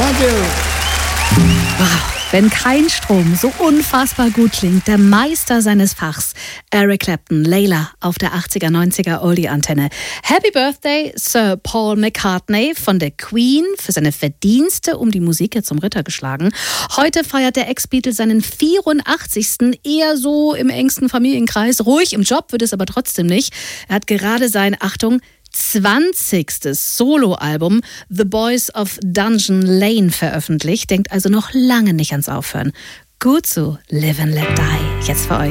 Danke. Wow. Wenn kein Strom so unfassbar gut klingt, der Meister seines Fachs, Eric Clapton, Layla auf der 80er, 90er Oldie-Antenne. Happy Birthday, Sir Paul McCartney von der Queen, für seine Verdienste um die Musik jetzt zum Ritter geschlagen. Heute feiert der Ex-Beatle seinen 84. eher so im engsten Familienkreis. Ruhig im Job wird es aber trotzdem nicht. Er hat gerade sein, Achtung, 20. Soloalbum The Boys of Dungeon Lane veröffentlicht, denkt also noch lange nicht ans Aufhören. Gut so, Live and Let Die, jetzt für euch.